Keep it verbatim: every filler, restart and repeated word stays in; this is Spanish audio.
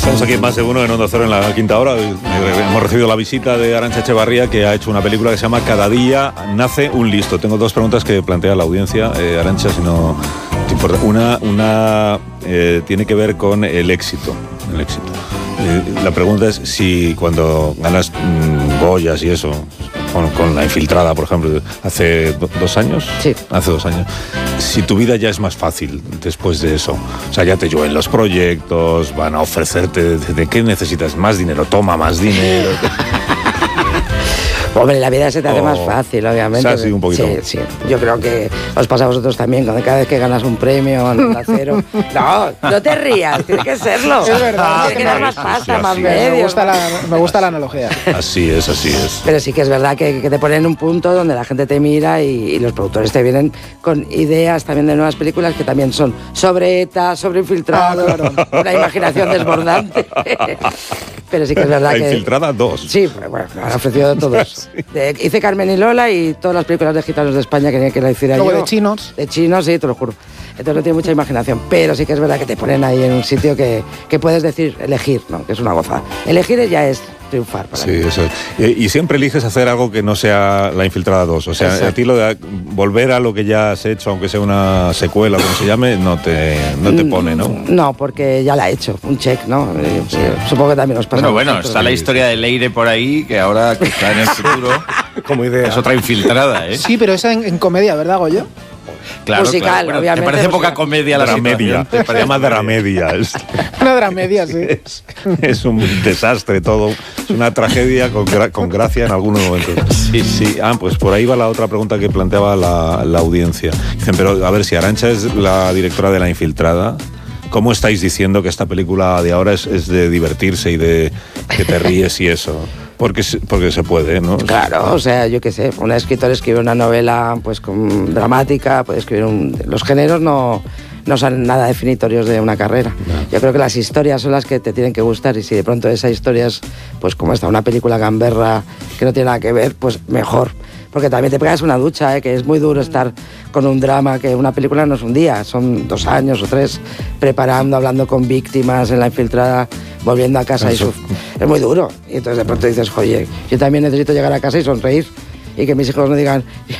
Estamos aquí en Más de Uno, en Onda Cero, en la quinta hora. Hemos recibido la visita de Arantxa Echevarría, que ha hecho una película que se llama Cada día nace un listo. Tengo dos preguntas que plantea la audiencia. Eh, Arantxa, si no te importa. Una, una eh, tiene que ver con el éxito. El éxito. Eh, la pregunta es si cuando ganas mmm, Goyas y eso, con, con La Infiltrada, por ejemplo, hace do, dos años. Sí. Hace dos años. Si tu vida ya es más fácil después de eso, o sea, ya te llueven los proyectos, van a ofrecerte, ¿de, de qué necesitas? Más dinero, toma más dinero. Hombre, la vida se te hace oh, más fácil, obviamente. O sea, sí, un poquito. Sí, sí. Yo creo que os pasa a vosotros también, cuando cada vez que ganas un premio en Onda Cero. No, no te rías, tiene que serlo. Es verdad. Tiene que dar más pasta, sí, más sí. medios. Me gusta, la, me gusta la analogía. Así es, así es. Pero sí que es verdad que, que te ponen un punto donde la gente te mira y, y los productores te vienen con ideas también de nuevas películas que también son sobre ETA, sobre infiltrados, Ah, claro. una imaginación desbordante. Pero sí que es verdad La que... Infiltrada dos. Sí, bueno, han ofrecido todos. De, hice Carmen y Lola y todas las películas de gitanos de España que, que la hiciera Luego yo. de chinos. De chinos, sí, te lo juro. Entonces no tiene mucha imaginación, pero sí que es verdad que te ponen ahí en un sitio que, que puedes decir, elegir, ¿no? Que es una gozada. Elegir ya es triunfar para Sí, mí. eso es. Y, y siempre eliges hacer algo que no sea La Infiltrada dos. O sea, Exacto. a ti lo de volver a lo que ya has hecho, aunque sea una secuela, como se llame, no te, no te pone, ¿no? No, porque ya la he hecho, un check, ¿no? Eh, sí. Supongo que también os pasa. Bueno, a bueno, vosotros. está la historia de Leire por ahí, que ahora quizá en el futuro Como idea. es otra infiltrada, ¿eh? Sí, pero esa en, en comedia, ¿verdad, Goyo? Claro, musical, claro. Bueno, obviamente, ¿te parece poca musical. comedia la Dramedia. situación? Se llama Dramedia. Es, Una dramedia, sí. es, es un desastre todo. Es una tragedia con, gra- con gracia en algunos momentos. Sí, sí. Ah, pues por ahí va la otra pregunta que planteaba la, la audiencia. Dicen, pero a ver, si Arantxa es la directora de La Infiltrada, ¿cómo estáis diciendo que esta película de ahora es, es de divertirse y de que te ríes y eso? Porque, se- porque se puede, ¿no? Claro, o sea, yo qué sé, un escritor escribe una novela pues con dramática, puede escribir un... Los géneros no, no son nada definitorios de una carrera. No. Yo creo que las historias son las que te tienen que gustar y si de pronto esa historia es, pues como esta, una película gamberra que no tiene nada que ver, pues mejor. Porque también te pegas una ducha, ¿eh? Que es muy duro estar con un drama, que una película no es un día, son dos años o tres preparando, hablando con víctimas en La Infiltrada, volviendo a casa Eso. y suf- es muy duro. Y entonces de pronto dices, oye, yo también necesito llegar a casa y sonreír y que mis hijos no digan...